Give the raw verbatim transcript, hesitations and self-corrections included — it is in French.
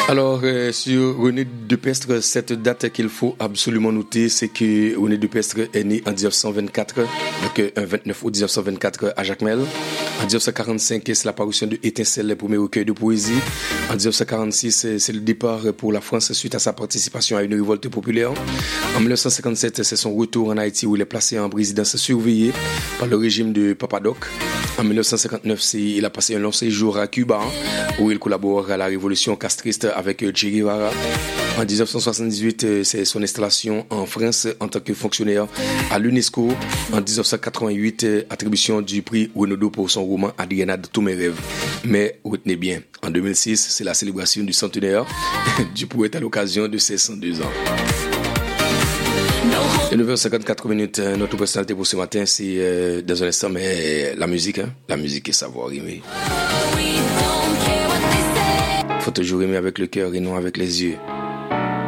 Alors, euh, sur René Depestre, cette date qu'il faut absolument noter, c'est que René Depestre est né en dix-neuf cent vingt-quatre, donc un vingt-neuf août dix-neuf cent vingt-quatre à Jacmel. En dix-neuf cent quarante-cinq, c'est l'apparition de Étincelle, le premier recueil de poésie. En dix-neuf cent quarante-six, c'est le départ pour la France suite à sa participation à une révolte populaire. En dix-neuf cent cinquante-sept, c'est son retour en Haïti où il est placé en résidence surveillée par le régime de Papadoc. En dix-neuf cent cinquante-neuf, c'est, il a passé un long séjour à Cuba où il collabore à la révolution castriste avec Che Guevara. En dix-neuf cent soixante-dix-huit, c'est son installation en France en tant que fonctionnaire à l'UNESCO. En dix-neuf cent quatre-vingt-huit, attribution du prix Renaudot pour son roman Adriana de tous mes rêves. Mais retenez bien, en deux mille six, c'est la célébration du centenaire du poète à l'occasion de ses cent deux ans. Et neuf heures cinquante-quatre minutes, notre personnalité pour ce matin, c'est euh, dans un instant, mais la musique, hein, la musique est savoir aimer. Faut toujours aimer avec le cœur et non avec les yeux.